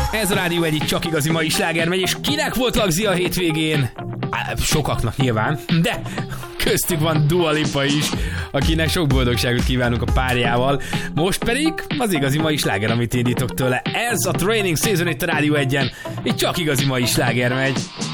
Ez a Rádió egyik csak igazi mai sláger megy, és kinek volt lagzi a hétvégén? Sokaknak nyilván, de köztük van Dua Lipa is, akinek sok boldogságot kívánunk a párjával. Most pedig az igazi mai sláger, amit indítok tőle. Ez a Training Season itt a Rádió 1-en, itt csak igazi mai sláger megy.